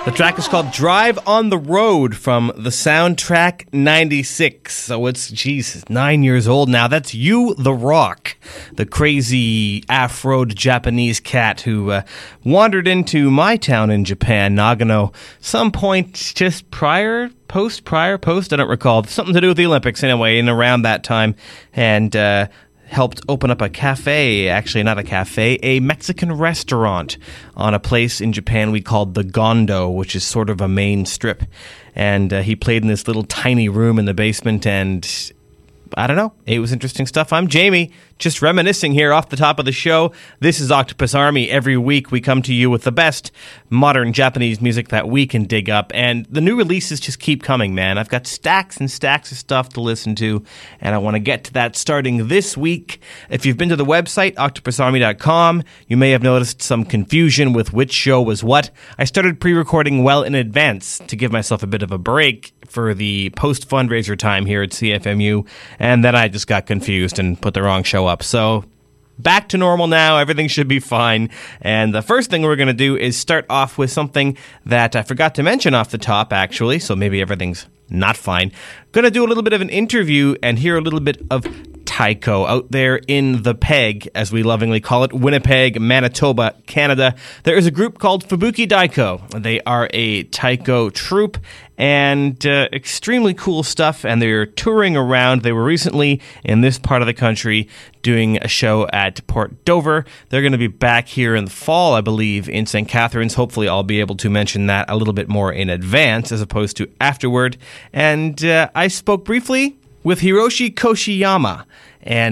The track is called Drive on the Road from the soundtrack 96. So it's, 9 years old now. That's Yu the Rock, the crazy afroed Japanese cat who wandered into my town in Japan, Nagano, some point just post, I don't recall. Something to do with the Olympics anyway, and around that time. And helped open up a cafe, actually not a cafe, a Mexican restaurant on a place in Japan we called the Gondo, which is sort of a main strip. And he played in this little tiny room in the basement, and I don't know, it was interesting stuff. I'm Jamie, just reminiscing here off the top of the show. This is Octopus Army. Every week we come to you with the best modern Japanese music that we can dig up, and the new releases just keep coming, man. I've got stacks and stacks of stuff to listen to, and I want to get to that starting this week. If you've been to the website, octopusarmy.com, you may have noticed some confusion with which show was what. I started pre-recording well in advance to give myself a bit of a break for the post-fundraiser time here at CFMU, and then I just got confused and put the wrong show up. So back to normal now. Everything should be fine. And the first thing we're going to do is start off with something that I forgot to mention off the top, actually, so maybe everything's not fine. Going to do a little bit of an interview and hear a little bit of taiko out there in the Peg, as we lovingly call it, Winnipeg, Manitoba, Canada. There is a group called Fubuki Daiko. They are a taiko troupe and extremely cool stuff, and they're touring around. They were recently in this part of the country doing a show at Port Dover. They're going to be back here in the fall, I believe, in St. Catharines. Hopefully I'll be able to mention that a little bit more in advance as opposed to afterward. And I spoke briefly with Hiroshi Koshiyama, and